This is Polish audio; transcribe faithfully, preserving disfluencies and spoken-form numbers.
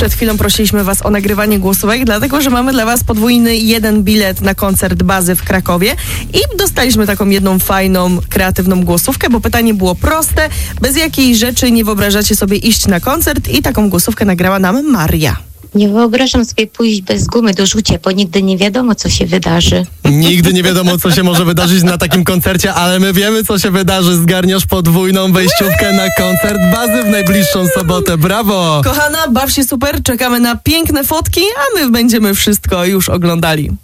Przed chwilą prosiliśmy was o nagrywanie głosówek, dlatego że mamy dla was podwójny jeden bilet na koncert Bazy w Krakowie i dostaliśmy taką jedną fajną, kreatywną głosówkę, bo pytanie było proste. Bez jakiej rzeczy nie wyobrażacie sobie iść na koncert? I taką głosówkę nagrała nam Maria. Nie wyobrażam sobie pójść bez gumy do rzucia, bo nigdy nie wiadomo, co się wydarzy. Nigdy nie wiadomo, co się może wydarzyć na takim koncercie, ale my wiemy, co się wydarzy. Zgarniasz podwójną wejściówkę na koncert Bazy w najbliższą sobotę. Brawo! Kochana, baw się super, czekamy na piękne fotki, a my będziemy wszystko już oglądali.